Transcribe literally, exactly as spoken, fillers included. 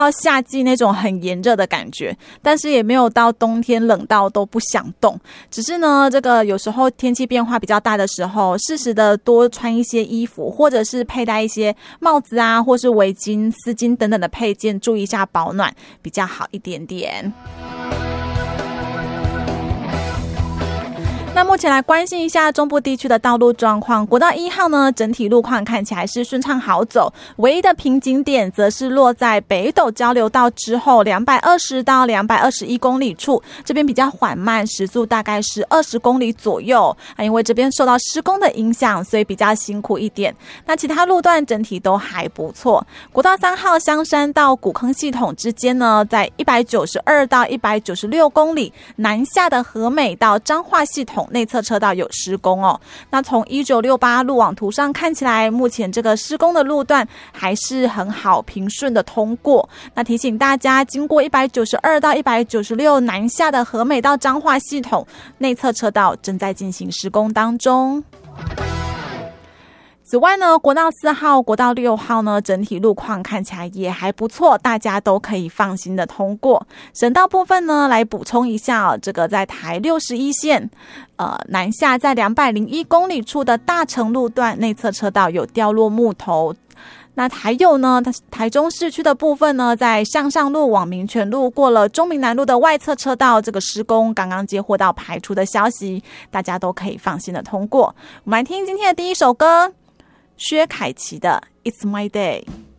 到夏季那种很炎热的感觉，但是也没有到冬天冷到都不想动。只是呢，这个有时候天气变化比较大的时候，适时的多穿一些衣服，或者是佩戴一些帽子啊，或是围巾、丝巾等等的配件，注意一下保暖，比较好一点点。那目前来关心一下中部地区的道路状况。国道一号呢，整体路况看起来是顺畅好走，唯一的瓶颈点则是落在北斗交流道之后两百二十到两百二十一公里处，这边比较缓慢，时速大概是二十公里左右啊，因为这边受到施工的影响，所以比较辛苦一点。那其他路段整体都还不错。国道三号香山到古坑系统之间呢，在一百九十二到一百九十六公里，南下的和美到彰化系统内侧车道有施工哦。那从一九六八路网图上看起来，目前这个施工的路段还是很好平顺的通过。那提醒大家，经过一百九十二到一百九十六南下的和美到彰化系统内侧车道正在进行施工当中。此外呢，国道四号、国道六号呢，整体路况看起来也还不错，大家都可以放心的通过。省道部分呢，来补充一下哦，这个在台六十一线，呃，南下在两百零一公里处的大城路段内侧车道有掉落木头。那还有呢，台中市区的部分呢，在向上路往民权路过了中明南路的外侧车道，这个施工刚刚接获到排除的消息，大家都可以放心的通过。我们来听今天的第一首歌，薛凯琪的 It's My Day。